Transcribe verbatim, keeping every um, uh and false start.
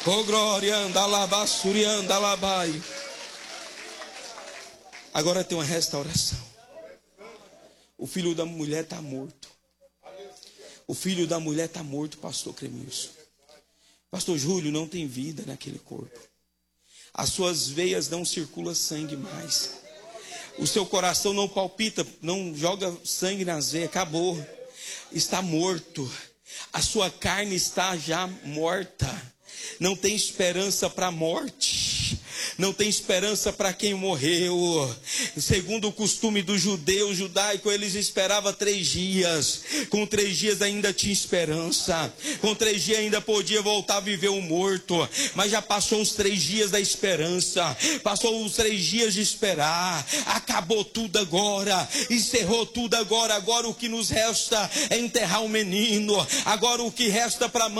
Oh glória, anda lá, surianda lá, vai. Agora tem uma restauração. O filho da mulher está morto. O filho da mulher está morto, pastor Cremilson. Pastor Júlio, não tem vida naquele corpo. As suas veias não circula sangue mais. O seu coração não palpita, não joga sangue nas veias, acabou. Está morto. A sua carne está já morta. Não tem esperança para a morte. Não tem esperança para quem morreu. Segundo o costume do judeu judaico, eles esperavam três dias. Com três dias ainda tinha esperança. Com três dias ainda podia voltar a viver o morto. Mas já passou os três dias da esperança. Passou os três dias de esperar. Acabou tudo agora. Encerrou tudo agora. Agora o que nos resta é enterrar o menino. Agora o que resta para